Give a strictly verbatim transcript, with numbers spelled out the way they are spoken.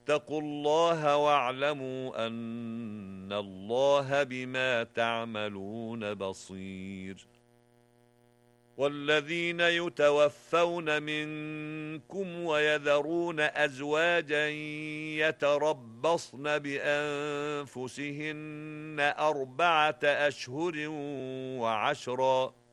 واتقوا الله واعلموا أن الله بما تعملون بصير. والذين يتوفون منكم ويذرون أزواجا يتربصن بأنفسهن أربعة أشهر وعشرا